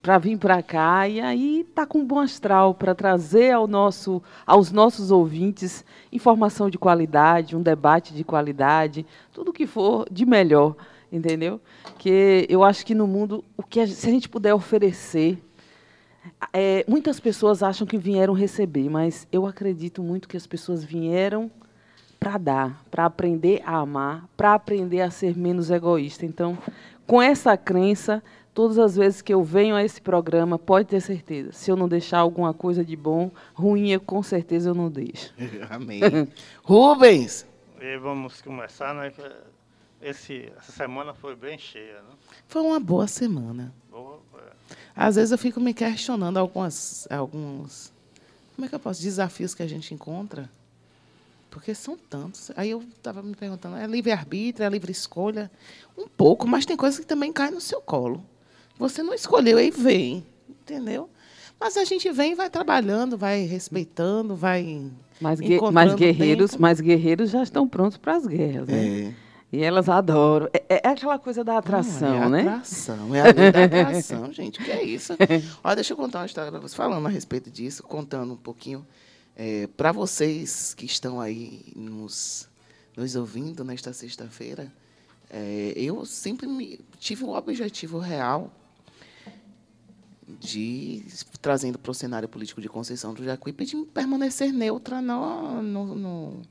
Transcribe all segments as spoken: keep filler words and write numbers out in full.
para vir para cá e aí tá com um bom astral para trazer ao nosso, aos nossos ouvintes informação de qualidade, um debate de qualidade, tudo que for de melhor, entendeu? Que eu acho que no mundo, o que a, se a gente puder oferecer, é, muitas pessoas acham que vieram receber, mas eu acredito muito que as pessoas vieram para dar, para aprender a amar, para aprender a ser menos egoísta. Então, com essa crença, todas as vezes que eu venho a esse programa, pode ter certeza, se eu não deixar alguma coisa de bom, ruim, eu, com certeza eu não deixo. Amém. Rubens! E vamos começar, né? Esse, essa semana foi bem cheia, né? Foi uma boa semana. Boa, é. Às vezes eu fico me questionando algumas, alguns, como é que eu posso, desafios que a gente encontra, porque são tantos. Aí eu estava me perguntando, é livre-arbítrio, é livre escolha? Um pouco, mas tem coisas que também caem no seu colo. Você não escolheu, aí vem, entendeu? Mas a gente vem e vai trabalhando, vai respeitando, vai Mas, gue encontrando mas guerreiros, tempo. mas guerreiros já estão prontos para as guerras, né? É. E elas adoram. É, é aquela coisa da atração, Não, é né? atração, é a lei da atração, gente. O que é isso? Olha, deixa eu contar uma história para vocês, falando a respeito disso, contando um pouquinho. É, para vocês que estão aí nos, nos ouvindo nesta sexta-feira, é, eu sempre me, tive um objetivo real de, trazendo para o cenário político de Conceição do Jacuípe, de permanecer neutra no, no, no,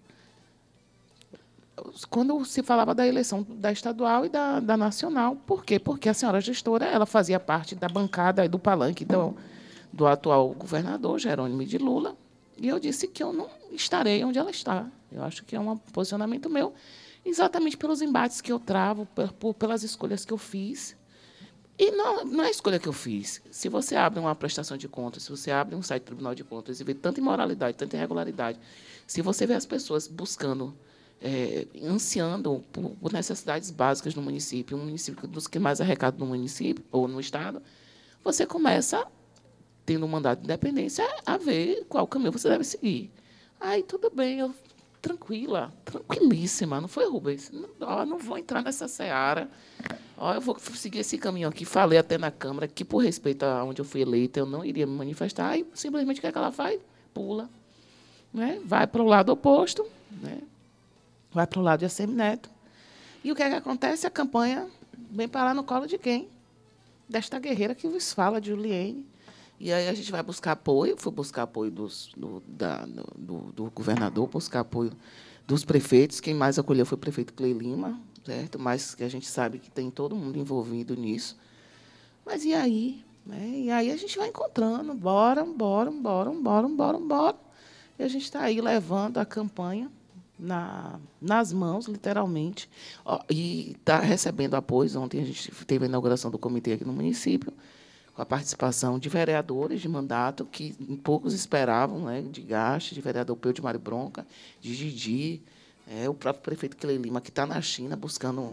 quando se falava da eleição da estadual e da, da nacional. Por quê? Porque a senhora gestora ela fazia parte da bancada e do palanque do, do atual governador, Jerônimo de Lula, e eu disse que eu não estarei onde ela está. Eu acho que é um posicionamento meu, exatamente pelos embates que eu travo, por, por, pelas escolhas que eu fiz. E não, não é a escolha que eu fiz. Se você abre uma prestação de contas, se você abre um site do Tribunal de Contas e vê tanta imoralidade, tanta irregularidade, se você vê as pessoas buscando, é, ansiando por, por necessidades básicas no município, um município dos que mais arrecada no município ou no Estado, você começa, tendo um mandato de independência, a ver qual caminho você deve seguir. Aí, tudo bem, eu tranquila, tranquilíssima, não foi, Rubens? Não, ó, não vou entrar nessa seara. Ó, eu vou seguir esse caminho aqui. Falei até na Câmara que, por respeito a onde eu fui eleita, eu não iria me manifestar. Aí, simplesmente, o que, é que ela faz? Pula. Né? Vai para o lado oposto, né? Vai para o lado de Assemineto. E o que, é que acontece? A campanha vem parar no colo de quem? Desta guerreira que vos fala, de Juliene. E aí a gente vai buscar apoio, fui buscar apoio dos, do, da, do, do governador, buscar apoio dos prefeitos. Quem mais acolheu foi o prefeito Clei Lima, certo? Mas que a gente sabe que tem todo mundo envolvido nisso. Mas e aí? Né? E aí a gente vai encontrando, bora, bora, bora, bora, bora, bora. E a gente está aí levando a campanha na, nas mãos, literalmente. Ó, e está recebendo apoios. Ontem a gente teve a inauguração do comitê aqui no município, com a participação de vereadores de mandato que poucos esperavam, né, de gasto, de vereador Peu de Mário Bronca, de Didi, é, o próprio prefeito Clei Lima, que está na China buscando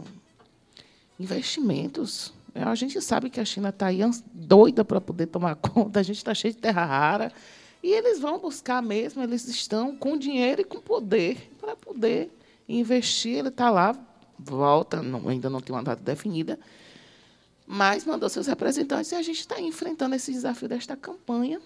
investimentos. É, a gente sabe que a China está aí doida para poder tomar conta, a gente está cheio de terra rara, e eles vão buscar mesmo, eles estão com dinheiro e com poder para poder investir. Ele está lá, volta, não, ainda não tem uma data definida, mas mandou seus representantes e a gente está enfrentando esse desafio desta campanha.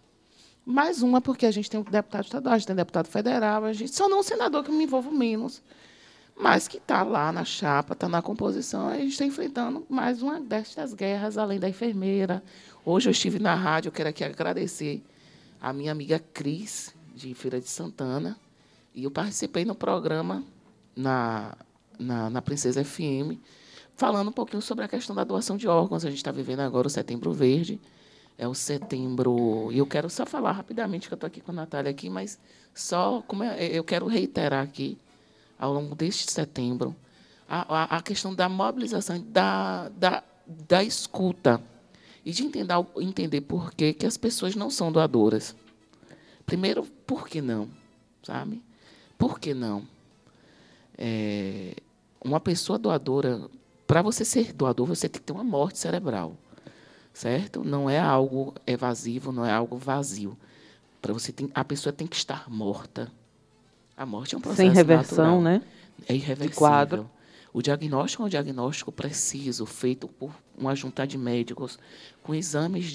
Mais uma, porque a gente tem um deputado estadual, a gente tem um deputado federal, a gente só não um senador, que eu me envolvo menos, mas que está lá na chapa, está na composição, a gente está enfrentando mais uma destas guerras, além da enfermeira. Hoje eu estive na rádio, eu quero aqui agradecer a minha amiga Cris, de Feira de Santana, e eu participei no programa na, na, na Princesa F M, falando um pouquinho sobre a questão da doação de órgãos. A gente está vivendo agora o Setembro Verde, é o setembro... E eu quero só falar rapidamente, que eu estou aqui com a Natália, aqui, mas só como é, eu quero reiterar aqui, ao longo deste setembro, a, a, a questão da mobilização, da, da, da escuta, e de entender, entender por que, que as pessoas não são doadoras. Primeiro, por que não? Sabe? Por que não? É, uma pessoa doadora... Para você ser doador, você tem que ter uma morte cerebral, certo? Não é algo evasivo, não é algo vazio. Para você tem, a pessoa tem que estar morta. A morte é um processo sem reversão, natural. né? É irreversível. De quadro. O diagnóstico é um diagnóstico preciso, feito por uma junta de médicos, com exames